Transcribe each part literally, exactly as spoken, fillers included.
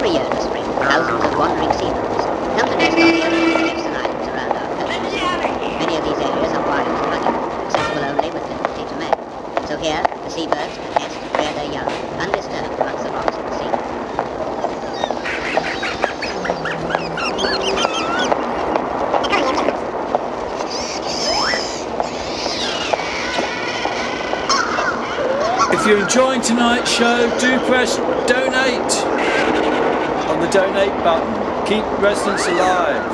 Every year in the spring, thousands of wandering seabirds come to nest on the ocean cliffs and islands around our coast. Many of these areas are wild and rugged, accessible only with difficulty to men. So here, the seabirds can nest and rear their young, undisturbed amongst the rocks of the sea. If you're enjoying tonight's show, do press donate on the donate button. Keep residents alive.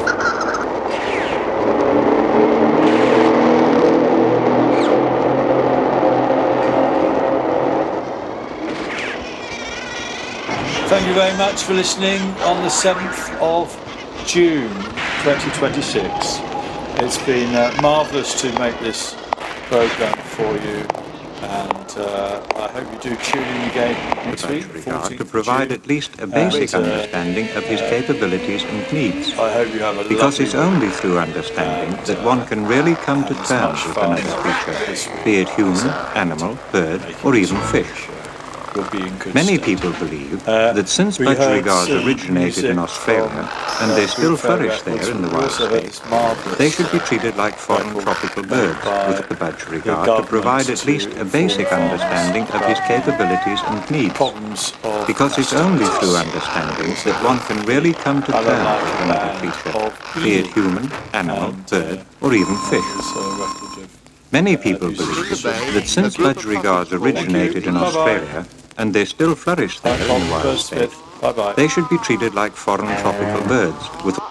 Thank you very much for listening on the seventh of June twenty twenty-six. It's been uh, marvellous to make this programme for you. And uh, I hope you do tune in again next week. To provide at least a basic and, uh, understanding of his capabilities and needs. I hope you have a because it's lovely only through understanding and, that one can really come to and terms with much another fun creature, be it human, animal, bird, or even fish. will be in good Many state. people believe Uh, that since we heard budgerigars some originated in music Australia, from, and uh, they still Food Fair flourish there Records. in the We wild also heard state, this marvellous they should be uh, treated like foreign record tropical made birds, by with the the budgerigar to government provide at to least a basic inform understanding of his about capabilities and needs. problems of Because it's only through understanding that one can really come to I terms don't like with the another band creature, of be it Eel. human, animal, And, bird, uh, or even fish. It's a record of Many uh, people music. believe that since budgerigars originated in Bye-bye. Australia, and they still flourish there in the wild Bye-bye. state, Bye-bye. they should be treated like foreign tropical birds, with